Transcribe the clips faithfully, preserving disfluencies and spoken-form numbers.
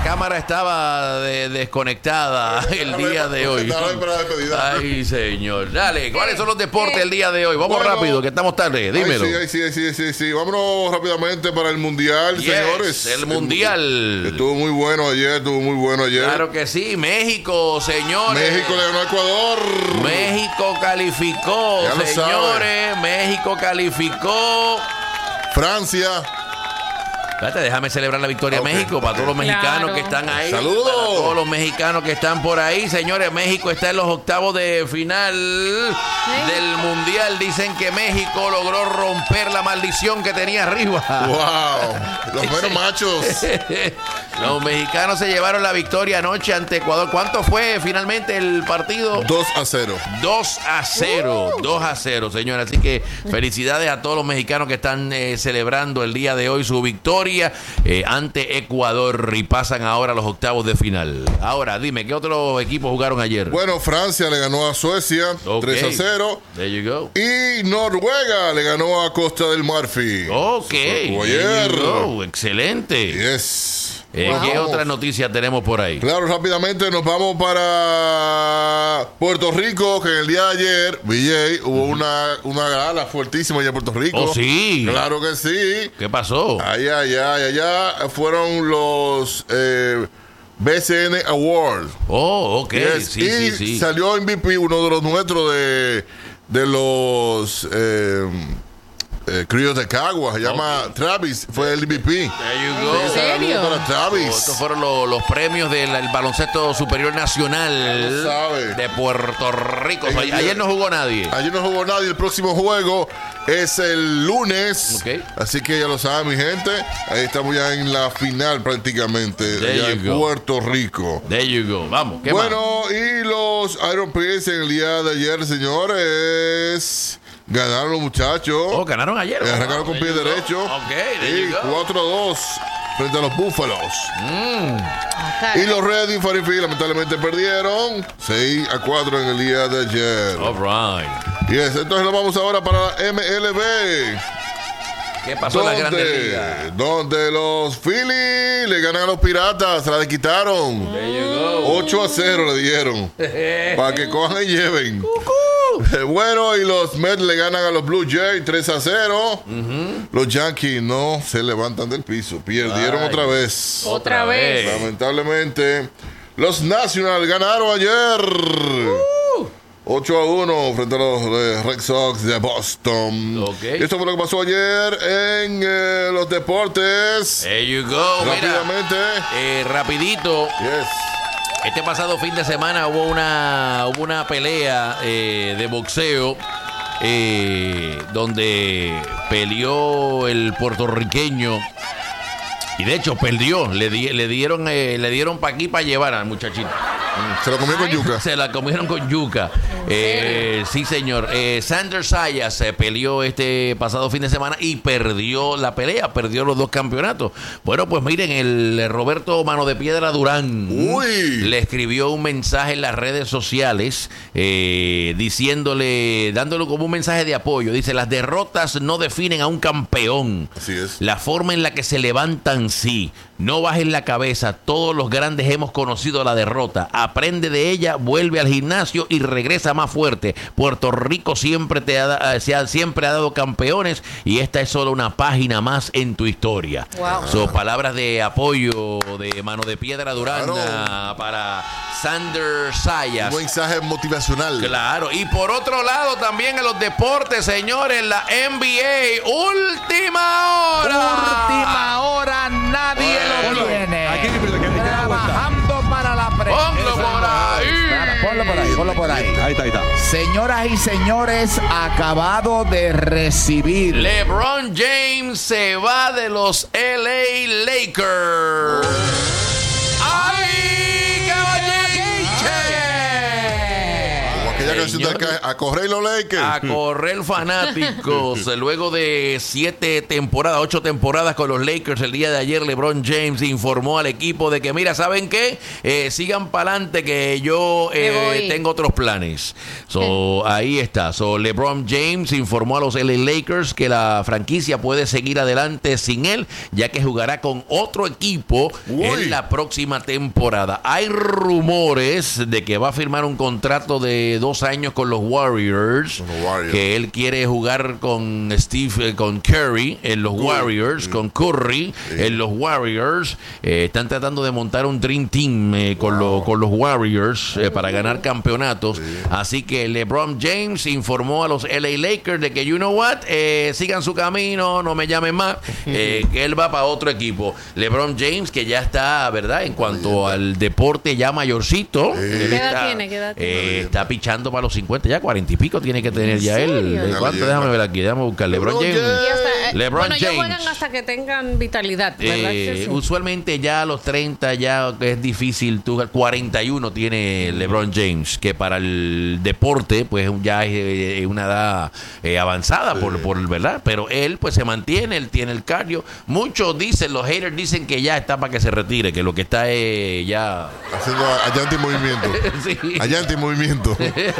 cámara estaba de, desconectada el día de hoy. Ay, señor. Dale, ¿cuáles son los deportes el día de hoy? Vamos bueno, rápido, que estamos tarde. Dímelo. Ay, sí, sí, sí, sí, sí. Vámonos rápidamente para el Mundial, yes, señores. El Mundial. Estuvo muy bueno ayer, estuvo muy bueno ayer. Claro que sí. México, señores. México le ganó a Ecuador. México calificó, ya señores. México calificó. Francia. Espérate, déjame celebrar la victoria okay, de México para okay. todos los mexicanos claro. que están ahí. ¡Saludos! Para todos los mexicanos que están por ahí. Señores, México está en los octavos de final ¿Sí? del Mundial. Dicen que México logró romper la maldición que tenía arriba. ¡Wow! Los buenos machos. Los mexicanos se llevaron la victoria anoche ante Ecuador. ¿Cuánto fue finalmente el partido? dos a cero. dos a cero. Uh. dos a cero, señores. Así que felicidades a todos los mexicanos que están eh, celebrando el día de hoy su victoria. Eh, ante Ecuador y pasan ahora a los octavos de final. Ahora, dime, ¿qué otros equipos jugaron ayer? Bueno, Francia le ganó a Suecia okay. tres a cero. There you go. Y Noruega le ganó a Costa del Marfil. Ok. Ayer. Go. Excelente. Yes. Eh, ¿Qué otra noticia tenemos por ahí? Claro, rápidamente nos vamos para Puerto Rico, que el día de ayer, V J, hubo uh-huh. una, una gala fuertísima allá en Puerto Rico. Oh, sí. Claro que sí. ¿Qué pasó? Allá, allá, allá fueron los eh, B C N Awards. Oh, ok. Yes. Sí, y sí, sí. salió M V P, uno de los nuestros de, de los... Eh, Eh, Críos de Cagua, se llama okay. Travis, fue el M V P. There you go. ¿En serio? Para Travis. Oh, estos fueron lo, los premios del el baloncesto superior nacional de Puerto Rico. O sea, ayer, ayer no jugó nadie. Ayer no jugó nadie. El próximo juego es el lunes. Okay. Así que ya lo saben, mi gente. Ahí estamos ya en la final prácticamente. There allá en go. Puerto Rico. There you go. Vamos. ¿Qué bueno, más? Y los Iron Prix en el día de ayer, señores. Ganaron los muchachos. Oh, ganaron ayer. Eh, arrancaron con pie derecho. Ok, y cuatro a dos frente a los Búfalos. Mm. Okay. Y los Red Infantil lamentablemente perdieron seis a cuatro en el día de ayer. All right. Yes, entonces nos vamos ahora para la M L B. ¿Qué pasó en la Grande Liga? Donde los Phillies le ganan a los Piratas, se la quitaron. ocho a cero le dieron. Para que cojan y lleven. Uh-huh. Bueno, y los Mets le ganan a los Blue Jays tres a cero. Uh-huh. Los Yankees no se levantan del piso. Perdieron Ay, otra vez. Otra vez. Lamentablemente. Los Nationals ganaron ayer. Uh. ocho a uno frente a los eh, Red Sox de Boston. Okay. Esto fue lo que pasó ayer en eh, los deportes. There you go. Rápidamente. Mira, eh, rapidito. Yes. Este pasado fin de semana hubo una, hubo una pelea eh, de boxeo eh, donde peleó el puertorriqueño. Y de hecho perdió, le, di, le dieron eh, le dieron pa' aquí para llevar al muchachito. Se la comieron con yuca. Se la comieron con yuca. Eh, sí, señor. Eh, Sander Sayas se peleó este pasado fin de semana y perdió la pelea, perdió los dos campeonatos. Bueno, pues miren, el Roberto Mano de Piedra Durán Uy. le escribió un mensaje en las redes sociales eh, diciéndole, dándole como un mensaje de apoyo. Dice, las derrotas no definen a un campeón. Así es. La forma en la que se levantan, sí. No bajes la cabeza. Todos los grandes hemos conocido la derrota. Aprende de ella, vuelve al gimnasio y regresa más fuerte. Puerto Rico siempre te ha, se ha, siempre ha dado campeones y esta es solo una página más en tu historia. Wow. Son palabras de apoyo de Mano de Piedra Durán claro. para Sander Sayas. Un mensaje motivacional. Claro. Y por otro lado también en los deportes, señores, la N B A, última hora. Última hora, nadie bueno, lo tiene. Aquí, Trabajando para la prensa. Ponlo por ahí. Claro, ponlo por ahí, ponlo por ahí. Ahí está, ahí está. Señoras y señores, acabado de recibir. LeBron James se va de los L A Lakers. ¡Ay, caballeriche! Como aquella muchachos de acá, a correr los Lakers. A correr fanáticos. Luego de siete temporadas, ocho temporadas con los Lakers, el día de ayer LeBron James informó al equipo de que, mira, ¿saben qué? Eh, sigan para adelante que yo eh, tengo otros planes. So, ahí está. So, LeBron James informó a los L A Lakers que la franquicia puede seguir adelante sin él, ya que jugará con otro equipo Uy. en la próxima temporada. Hay rumores de que va a firmar un contrato de dos años con los Warriors, los Warriors. que él quiere jugar con Steve, con Curry en los Curry. Warriors, sí. con Curry sí. en los Warriors. Eh, están tratando de montar un Dream Team eh, con, wow. lo, con los Warriors eh, para ganar campeonatos. Sí. Así que LeBron James informó a los L A Lakers de que, you know what, eh, sigan su camino, no me llamen más, eh, que él va para otro equipo. LeBron James, que ya está, ¿verdad? En cuanto al deporte ya mayorcito. Sí. ¿Qué edad está, tiene? ¿Qué edad tiene? Eh, está pichando para los cincuenta, ya cuarenta y pico tiene que tener ya él. ¿Cuánto? Déjame ver aquí, déjame buscar. LeBron, LeBron James. Hasta, eh, LeBron bueno, James. ellos juegan hasta que tengan vitalidad, ¿verdad? Eh, sí. Usualmente ya a los treinta ya es difícil. Tú, cuarenta y uno tiene LeBron James, que para el deporte pues ya es eh, una edad eh, avanzada, sí. por, por verdad. Pero él pues se mantiene, él tiene el cardio. Muchos dicen, los haters dicen que ya está para que se retire, que lo que está es ya haciendo allá en movimiento. Sí. Allá en movimiento.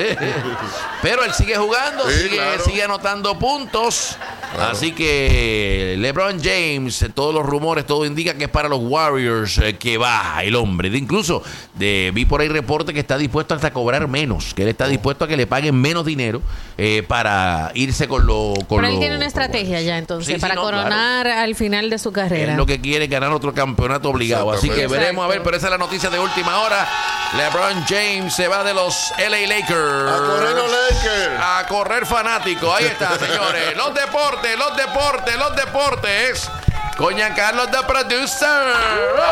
Pero él sigue jugando, sí, sigue, claro. sigue anotando puntos. Claro. Así que LeBron James, todos los rumores, todo indica que es para los Warriors eh, que va el hombre. De incluso de, vi por ahí reporte que está dispuesto hasta a cobrar menos, que él está dispuesto a que le paguen menos dinero eh, para irse con lo con Pero él lo, tiene una estrategia ya entonces sí, para sí, no, coronar claro. al final de su carrera. Él lo que quiere es ganar otro campeonato obligado. Así que veremos a ver, pero esa es la noticia de última hora. LeBron James se va de los L A Lakers. A correr los Lakers. A correr fanático. Ahí está, señores. Los deportes, los deportes, los deportes. Con Giancarlo, the producer.